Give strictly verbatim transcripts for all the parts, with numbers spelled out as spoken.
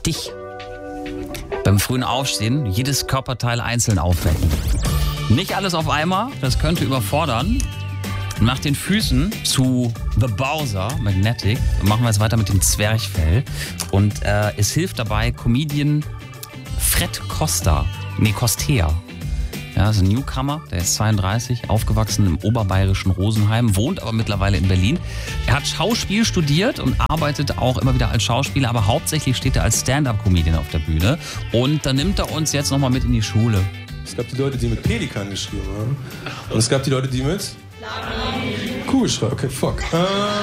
dich beim frühen Aufstehen jedes Körperteil einzeln aufwecken. Nicht alles auf einmal, das könnte überfordern. Nach den Füßen zu The Bowser Magnetic machen wir jetzt weiter mit dem Zwerchfell. Und äh, es hilft dabei Comedian Fred Costa, nee, Costea. Ja, ist ein Newcomer, der ist zweiunddreißig, aufgewachsen im oberbayerischen Rosenheim, wohnt aber mittlerweile in Berlin. Er hat Schauspiel studiert und arbeitet auch immer wieder als Schauspieler, aber hauptsächlich steht er als Stand-up-Comedian auf der Bühne. Und da nimmt er uns jetzt nochmal mit in die Schule. Es gab die Leute, die mit Pelikan geschrieben haben. Und es gab die Leute, die mit Lami. Kugelschreiber, okay, fuck. Ähm,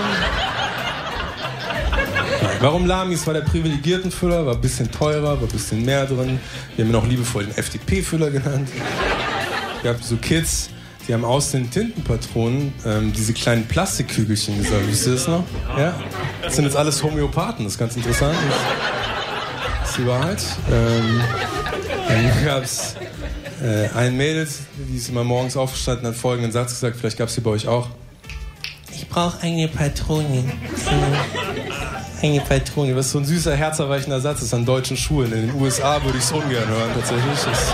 warum Lamis? War der Privilegiertenfüller, war ein bisschen teurer, war ein bisschen mehr drin. Wir haben ihn auch liebevoll den F D P-Füller genannt. Es gab so Kids, die haben aus den Tintenpatronen ähm, diese kleinen Plastikkügelchen gesagt. Wisst ihr das noch? Ja? Das sind jetzt alles Homöopathen, das ist ganz interessant. Das ist die Wahrheit. Ähm, dann gab es äh, ein Mädel, die ist immer morgens aufgestanden, hat folgenden Satz gesagt, vielleicht gab es die bei euch auch. Ich brauche eine Patrone. Eine Patrone. Was so ein süßer, herzerweichender Satz ist an deutschen Schulen. In den U S A würde ich es ungern hören, tatsächlich. Das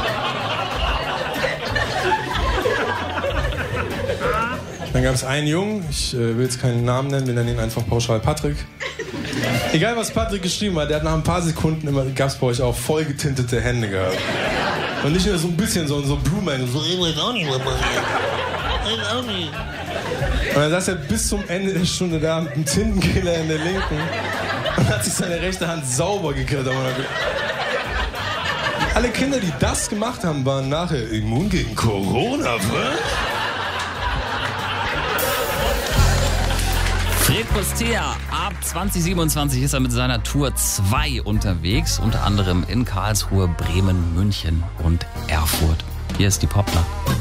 Dann gab es einen Jungen, ich äh, will jetzt keinen Namen nennen, wir nennen ihn einfach pauschal Patrick. Egal, was Patrick geschrieben hat, der hat nach ein paar Sekunden immer, gab es bei euch auch voll getintete Hände gehabt. Und nicht nur so ein bisschen, sondern so Blumen. So, ich weiß auch nicht, was passiert. Ich weiß auch nicht. Und dann saß er bis zum Ende der Stunde da mit einem Tintenkiller in der linken und hat sich seine rechte Hand sauber gekillt. Alle Kinder, die das gemacht haben, waren nachher immun gegen Corona, was? Fred Costea, ab zwanzig siebenundzwanzig ist er mit seiner Tour zwei unterwegs, unter anderem in Karlsruhe, Bremen, München und Erfurt. Hier ist die Popler.